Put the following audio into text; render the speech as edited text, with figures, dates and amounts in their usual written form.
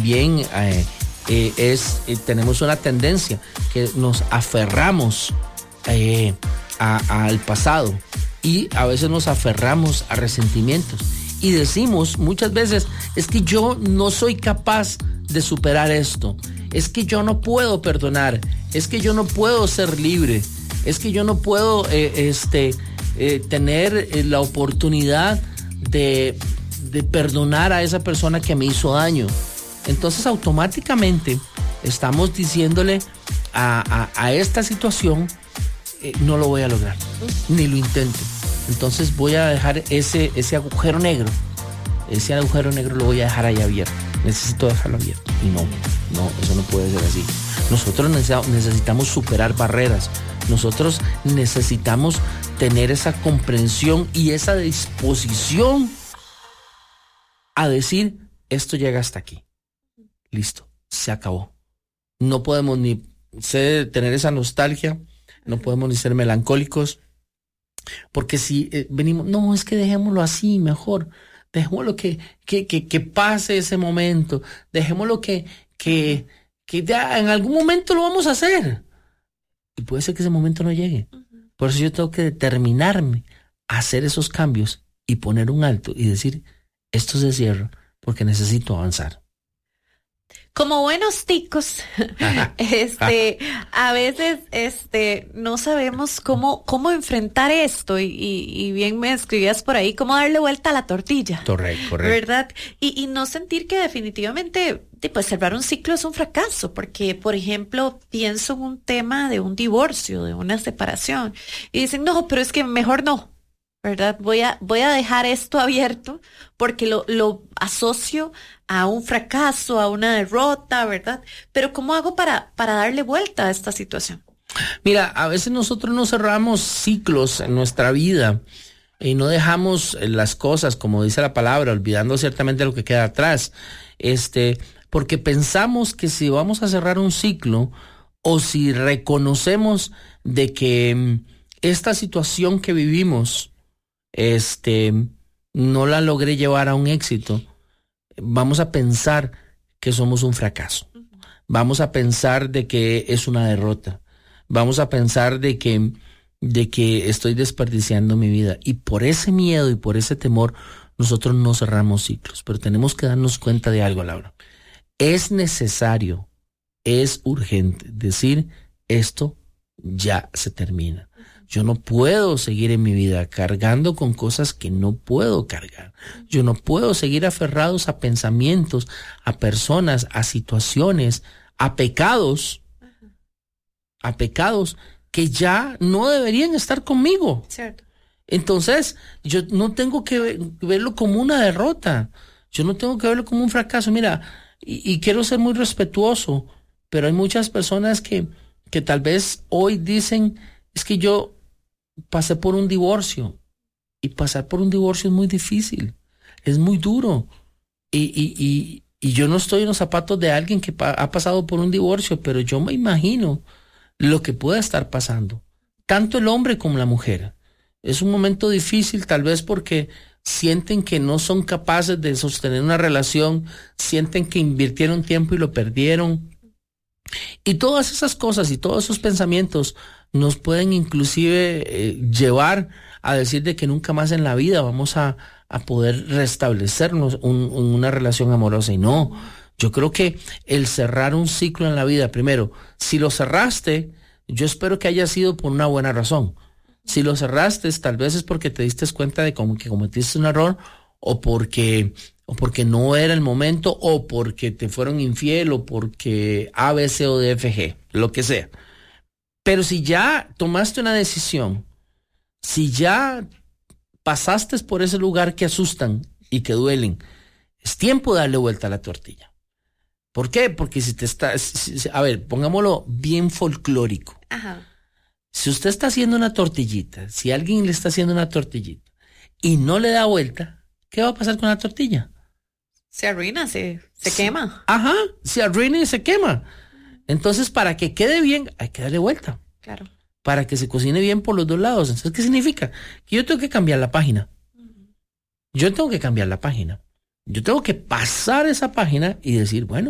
también tenemos una tendencia que nos aferramos al pasado y a veces nos aferramos a resentimientos y decimos muchas veces, es que yo no soy capaz de superar esto, es que yo no puedo perdonar, es que yo no puedo ser libre, es que yo no puedo tener la oportunidad de perdonar a esa persona que me hizo daño. Entonces automáticamente estamos diciéndole a esta situación, no lo voy a lograr, ni lo intento. Entonces voy a dejar ese agujero negro. Ese agujero negro lo voy a dejar ahí abierto. Necesito dejarlo abierto. Y no, eso no puede ser así. Nosotros necesitamos superar barreras. Nosotros necesitamos tener esa comprensión y esa disposición a decir, esto llega hasta aquí. Listo, se acabó. No podemos ni tener esa nostalgia, no podemos ni ser melancólicos, porque si venimos, no, es que dejémoslo así mejor, dejémoslo que pase ese momento, dejémoslo que ya en algún momento lo vamos a hacer. Y puede ser que ese momento no llegue. Por eso yo tengo que determinarme a hacer esos cambios y poner un alto y decir, esto se cierra porque necesito avanzar. Como buenos ticos, a veces no sabemos cómo enfrentar esto y bien me escribías por ahí, cómo darle vuelta a la tortilla. Correcto. ¿Verdad? Y no sentir que definitivamente pues cerrar un ciclo es un fracaso, porque, por ejemplo, pienso en un tema de un divorcio, de una separación, y dicen, no, pero es que mejor no. ¿Verdad? Voy a dejar esto abierto porque lo asocio a un fracaso, a una derrota, ¿verdad? Pero ¿cómo hago para darle vuelta a esta situación? Mira, a veces nosotros no cerramos ciclos en nuestra vida y no dejamos las cosas, como dice la palabra, olvidando ciertamente lo que queda atrás, porque pensamos que si vamos a cerrar un ciclo o si reconocemos de que esta situación que vivimos no la logré llevar a un éxito, vamos a pensar que somos un fracaso. Vamos a pensar de que es una derrota. Vamos a pensar de que estoy desperdiciando mi vida. Y por ese miedo y por ese temor, nosotros no cerramos ciclos. Pero tenemos que darnos cuenta de algo, Laura. Es necesario, es urgente decir, esto ya se termina. Yo no puedo seguir en mi vida cargando con cosas que no puedo cargar. Yo no puedo seguir aferrados a pensamientos, a personas, a situaciones, a pecados que ya no deberían estar conmigo. Cierto. Entonces, yo no tengo que verlo como una derrota. Yo no tengo que verlo como un fracaso. Mira, y quiero ser muy respetuoso, pero hay muchas personas que tal vez hoy dicen, es que yo pasé por un divorcio, y pasar por un divorcio es muy difícil, es muy duro, y yo no estoy en los zapatos de alguien que ha pasado por un divorcio, pero yo me imagino lo que puede estar pasando, tanto el hombre como la mujer. Es un momento difícil, tal vez porque sienten que no son capaces de sostener una relación, sienten que invirtieron tiempo y lo perdieron, y todas esas cosas y todos esos pensamientos nos pueden inclusive llevar a decir de que nunca más en la vida vamos a poder restablecernos una relación amorosa. Y no, yo creo que el cerrar un ciclo en la vida, primero, si lo cerraste, yo espero que haya sido por una buena razón. Si lo cerraste, tal vez es porque te diste cuenta de que cometiste un error, o porque no era el momento, o porque te fueron infiel, o porque A, B, C o D, F, G, lo que sea. Pero si ya tomaste una decisión, si ya pasaste por ese lugar que asustan y que duelen, es tiempo de darle vuelta a la tortilla. ¿Por qué? Porque a ver, pongámoslo bien folclórico. Ajá. Si usted está haciendo una tortillita, si alguien le está haciendo una tortillita y no le da vuelta, ¿qué va a pasar con la tortilla? Se arruina, se quema. Ajá, se arruina y se quema. Entonces, para que quede bien, hay que darle vuelta. Claro. Para que se cocine bien por los dos lados. Entonces, ¿qué significa? Que yo tengo que cambiar la página. Yo tengo que cambiar la página. Yo tengo que pasar esa página y decir, bueno,